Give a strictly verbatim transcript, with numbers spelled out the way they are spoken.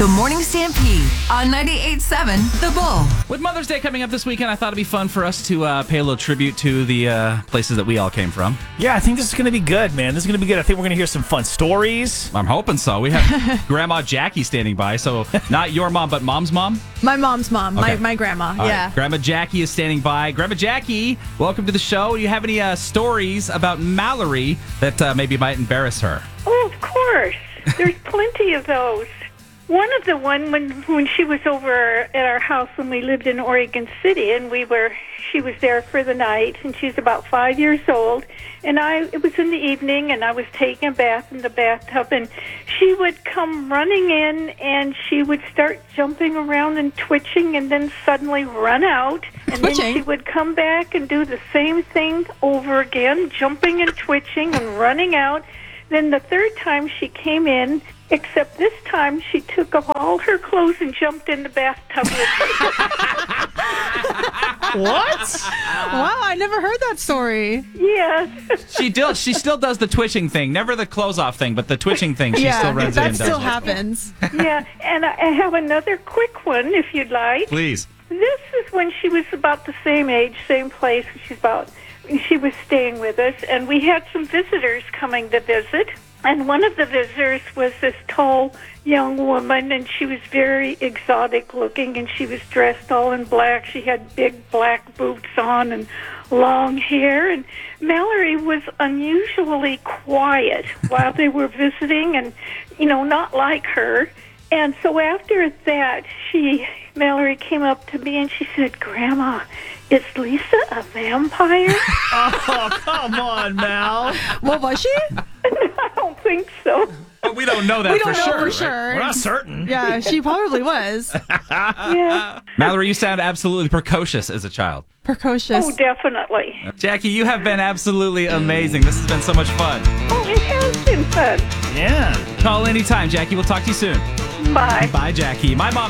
The Morning Stampede on ninety-eight point seven The Bull. With Mother's Day coming up this weekend, I thought it'd be fun for us to uh, pay a little tribute to the uh, places that we all came from. Yeah, I think this is going to be good, man. This is going to be good. I think we're going to hear some fun stories. I'm hoping so. We have Grandma Jackie standing by, so not your mom, but Mom's mom? My mom's mom, Okay. my, my grandma, All yeah. right. Grandma Jackie is standing by. Grandma Jackie, welcome to the show. Do you have any uh, stories about Mallory that uh, maybe might embarrass her? Oh, of course. There's plenty of those. One of the one when when she was over at our house when we lived in Oregon City, and we were she was there for the night, and she's about five years old, and I it was in the evening, and I was taking a bath in the bathtub, and she would come running in, and she would start jumping around and twitching, and then suddenly run out, and Twitching? then she would come back and do the same thing over again, jumping and twitching and running out. Then the third time she came in, except this time she took off all her clothes and jumped in the bathtub with her. What? Wow, I never heard that story. Yes. She still she still does the twitching thing, never the clothes off thing, but the twitching thing. She yeah, still runs in that and does still it. happens. Yeah, and I have another quick one if you'd like. Please. This is when she was about the same age, same place. She's about. She was staying with us, and we had some visitors coming to visit. And one of the visitors was this tall young woman, and she was very exotic looking, and she was dressed all in black. She had big black boots on and long hair, and Mallory was unusually quiet while they were visiting, and, you know, not like her. And so after that, she, Mallory came up to me and she said, "Grandma, is Lisa a vampire?" Oh, come on, Mal. What was she? I don't think so. But we don't know that we for don't know sure. for right? sure. We're not certain. Yeah, she probably was. Yeah. Mallory, you sound absolutely precocious as a child. Precocious. Oh, definitely. Jackie, you have been absolutely amazing. This has been so much fun. Oh, it has been fun. Yeah. Call anytime, Jackie. We'll talk to you soon. Bye. Bye, Jackie. My mom